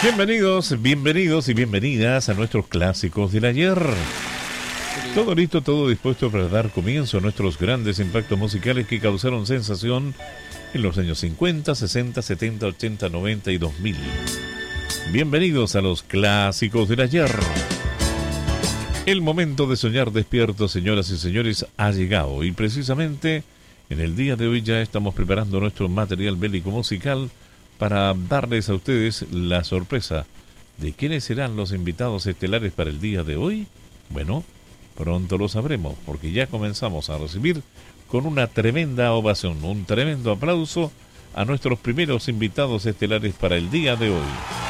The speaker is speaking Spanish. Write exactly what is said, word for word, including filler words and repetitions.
Bienvenidos, bienvenidos y bienvenidas a nuestros clásicos del ayer. Todo listo, todo dispuesto para dar comienzo a nuestros grandes impactos musicales que causaron sensación en los años cincuenta, sesenta, setenta, ochenta, noventa y dos mil. Bienvenidos a los clásicos del ayer. El momento de soñar despiertos, señoras y señores, ha llegado y precisamente en el día de hoy ya estamos preparando nuestro material bélico musical para darles a ustedes la sorpresa de quiénes serán los invitados estelares para el día de hoy. Bueno, pronto lo sabremos, porque ya comenzamos a recibir con una tremenda ovación, un tremendo aplauso a nuestros primeros invitados estelares para el día de hoy.